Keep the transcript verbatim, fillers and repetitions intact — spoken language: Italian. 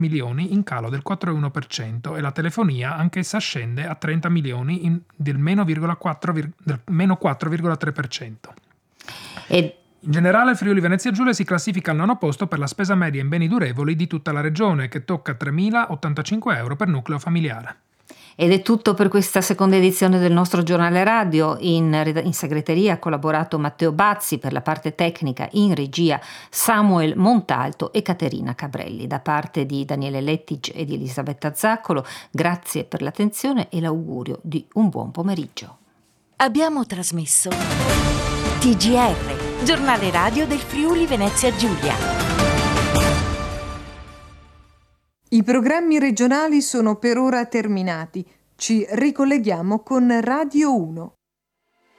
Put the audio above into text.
milioni in calo del quattro virgola uno per cento e la telefonia anch'essa scende a trenta milioni in, del meno, quattro, del meno quattro virgola tre per cento. E In generale il Friuli Venezia Giulia si classifica al nono posto per la spesa media in beni durevoli di tutta la regione, che tocca tremila ottantacinque euro per nucleo familiare. Ed è tutto per questa seconda edizione del nostro giornale radio. In, in segreteria ha collaborato Matteo Bazzi, per la parte tecnica in regia Samuel Montalto e Caterina Cabrelli. Da parte di Daniele Lettig e di Elisabetta Zaccolo, grazie per l'attenzione e l'augurio di un buon pomeriggio. Abbiamo trasmesso T G R, giornale radio del Friuli Venezia Giulia. I programmi regionali sono per ora terminati. Ci ricolleghiamo con Radio uno.